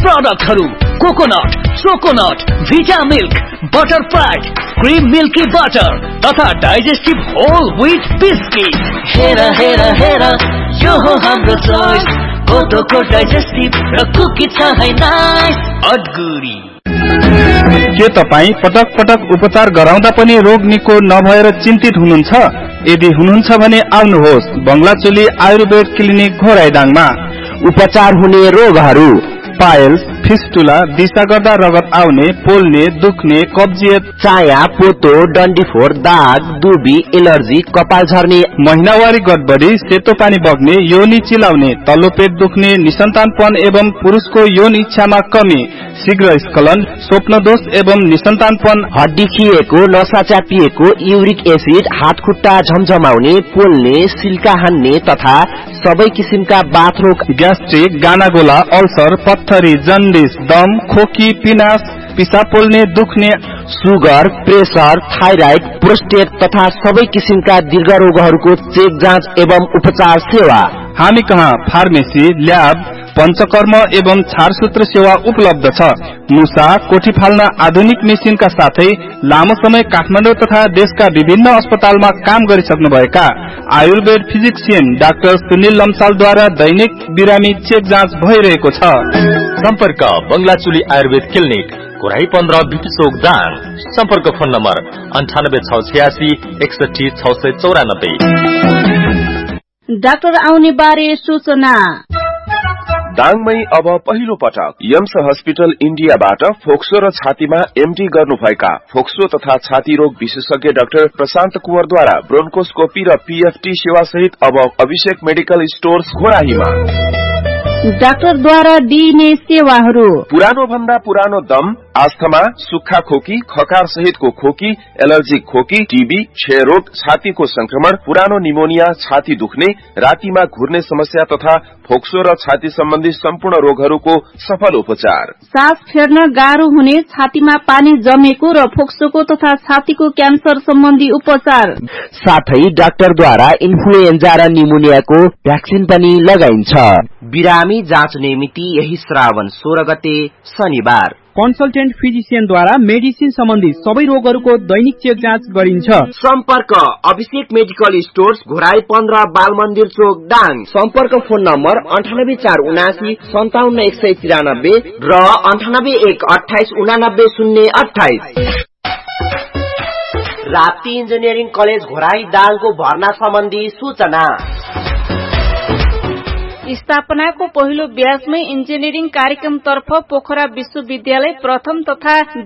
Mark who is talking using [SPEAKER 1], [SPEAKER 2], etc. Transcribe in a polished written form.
[SPEAKER 1] प्रोडक्टहरू कोकोनट, चोकोनट, भिटा milk, butterfly, cream milky butter तथा digestive whole wheat biscuit. हेर हेर हेर यो हो हाम्रो चोइस, कोदोको डाइजेस्टिभ र कुकी छ है नाइस अडगुडी।
[SPEAKER 2] के तपाईँ पटक पटक उपचार गराउँदा पनि रोग निको नभएर चिन्तित हुनुहुन्छ? यदि हुनुहुन्छ भने आउनुहोस् बंगलाचोली आयुर्वेद क्लिनिक घोराइडाङमा।
[SPEAKER 3] उपचार हुने रोगहरू
[SPEAKER 2] पाइल्स, फिस्टुला, दिशा गर्दा रगत आउने, पोल्ने, दुख्ने, कब्जियत,
[SPEAKER 3] चाया, पोतो, डन्डीफोर, दाग, दुबी, एलर्जी, कपाल झर्ने,
[SPEAKER 2] महिनावारी गडबडी, सेतो पानी बग्ने, योनि चिलाउने, तल्लो पेट दुख्ने, निसन्तानपन एवं पुरुषको यौन इच्छामा कमी, शीघ्र स्खलन, स्वप्नदोष एवं निसन्तानपन,
[SPEAKER 3] हड्डी खिएको, नसा च्यापिएको, युरिक एसिड, हात खुट्टा झमझमाउने, पोल्ने, सिल्का हान्ने तथा सबै किसिमका बाथरोग,
[SPEAKER 2] ग्यास्ट्रिक, गानागोला, अल्सर, पत्थरी, जन्डिस, दम, खोकी, पिनास, पिसाब पोल्ने, दुख्ने,
[SPEAKER 3] सुगर, प्रेसर, थाइराइड, प्रोस्टेट तथा सबै किसिमका दीर्घ रोगहरूको चेक जाँच एवं उपचार सेवा।
[SPEAKER 2] हामी कहाँ फार्मेसी, ल्याब, पंचकर्म एवं छारसूत्र सेवा उपलब्ध छ। मुसा, कोठी फाल्न आधुनिक मेसिनका साथै लामो समय काठमाडौँ तथा देशका विभिन्न अस्पतालमा काम गरिसक्नुभएका आयुर्वेद फिजिशियन डाक्टर सुनिल लम्सालद्वारा दैनिक बिरामी चेक जाँच भइरहेको छ।
[SPEAKER 4] सम्पर्क बंगलाचोली आयुर्वेद क्लिनिक घोराई 15 बिटी चोक दाङ। सम्पर्क फोन नम्बर 98 686 61 694।
[SPEAKER 5] डाक्टर आउने बारे सूचना।
[SPEAKER 6] दाङमै अब पहिलो पटक यम्स हस्पिटल इन्डियाबाट फोक्सो र छातीमा एमडी गर्नुभएका फोक्सो तथा छाती रोग विशेषज्ञ डाक्टर प्रशान्त कुवरद्वारा ब्रोन्कोस्कोपी र पीएफटी सेवा सहित अब अभिषेक मेडिकल स्टोर्स घोराहीमा।
[SPEAKER 5] डाक्टरद्वारा दिइने सेवाहरू
[SPEAKER 6] पुरानो भन्दा पुरानो दम, आस्थमा, सुक्खा खोकी, खकार सहितको खोकी, एलर्जिक खोकी, टीबी, क्षयरोग, छातीको संक्रमण, पुरानो निमोनिया, छाती दुख्ने, रातिमा घुर्ने समस्या तथा फोक्सो र छाती सम्बन्धी सम्पूर्ण रोगहरूको सफल उपचार।
[SPEAKER 5] सास फेर्न गाह्रो हुने, छातीमा पानी जमेको र फोक्सोको तथा छातीको क्यान्सर सम्बन्धी उपचार।
[SPEAKER 3] साथै डाक्टरद्वारा इन्फ्लुएन्जा र निमोनियाको भ्याक्सिन पनि लगाइन्छ। बिरामी जाँच्ने मिति यही श्रावण 16 गते शनिबार।
[SPEAKER 7] कन्सल्टेन्ट फिजिशियनद्वारा मेडिसिन सम्बन्धी सबै रोगहरूको दैनिक चेक जाँच गरिन्छ।
[SPEAKER 3] सम्पर्क अभिषेक मेडिकल स्टोर्स घोराई 15 बाल मन्दिर चोक दाङ। सम्पर्क फोन नम्बर 98 479 57 193 र 98 1 28 89 028। राप्ती इन्जिनियरिङ कलेज घोराई दाङको भर्ना सम्बन्धी सूचना।
[SPEAKER 5] स्थापनाको पहिलो ब्याजमै इन्जिनियरिङ कार्यक्रमतर्फ पोखरा विश्वविद्यालय प्रथम तथा